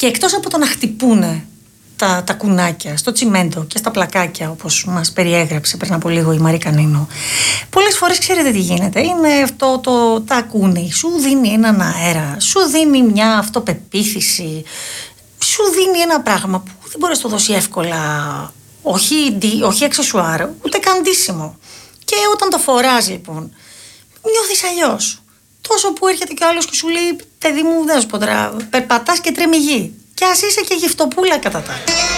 Και εκτός από το να χτυπούνε τα κουνάκια στο τσιμέντο και στα πλακάκια, όπως μας περιέγραψε πριν από λίγο η Μαρή Κανίνο, πολλές φορές ξέρετε τι γίνεται. Είναι αυτό το τακούνι, σου δίνει έναν αέρα, σου δίνει μια αυτοπεποίθηση, σου δίνει ένα πράγμα που δεν μπορεί να το δώσει εύκολα, όχι αξεσουάρ, ούτε καν ντύσιμο. Και όταν το φοράς λοιπόν, νιώθεις αλλιώς. Τόσο που έρχεται κι ο άλλος και σου λέει, παιδί μου, δεν σου πω τώρα, περπατάς και τρέμει γη. Κι ας είσαι και γυφτοπούλα κατά τα άλλα.